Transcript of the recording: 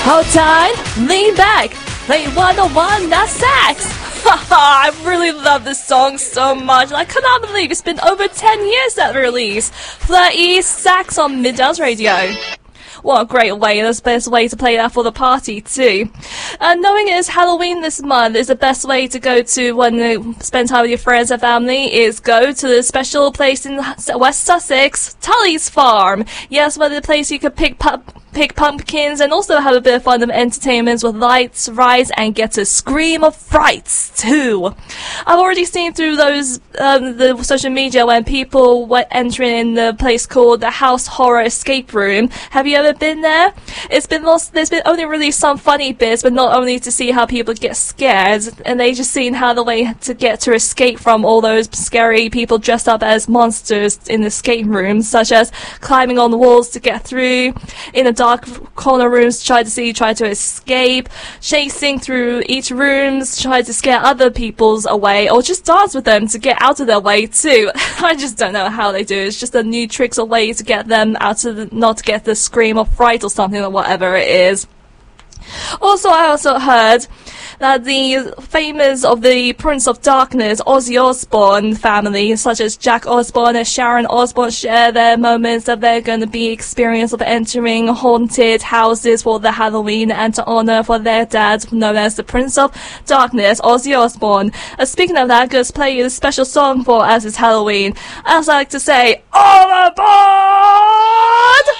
Hold tight, lean back, play 101, that's sax. I really love this song so much. I cannot believe it's been over 10 years that release. Flirty sax on Midhouse Radio. What a great way, that's the best way to play that for the party too. And knowing it's Halloween this month is the best way to go to when you spend time with your friends and family is go to the special place in West Sussex, Tully's Farm. Yes, well, the place you could pick pumpkins and also have a bit of fun of entertainments with lights, rides, and get to scream of frights too. I've already seen through those the social media when people were entering in the place called the House Horror Escape Room. Have you ever been there? There's been only really some funny bits, but not only to see how people get scared, and they just seen how the way to get to escape from all those scary people dressed up as monsters in the escape rooms, such as climbing on the walls to get through, in the dark corner rooms try to escape, chasing through each rooms, try to scare other people's away, or just dance with them to get out of their way too. I just don't know how they do it. It's just a new tricks or way to get them out of not to get the scream of fright or something or whatever it is. Also, I also heard that the famous of the Prince of Darkness, Ozzy Osbourne family, such as Jack Osbourne and Sharon Osbourne, share their moments that they're going to be experience of entering haunted houses for the Halloween and to honor for their dad, known as the Prince of Darkness, Ozzy Osbourne. Speaking of that, I'm going to play you a special song for as it's Halloween. As I like to say, all aboard!